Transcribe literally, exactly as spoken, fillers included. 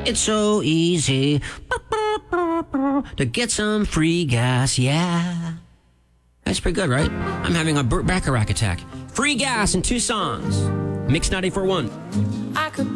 It's so easy to get some free gas, yeah. That's pretty good, right? I'm having a Burt Bacharach attack. Free gas in two songs. Mix ninety-four point one. I could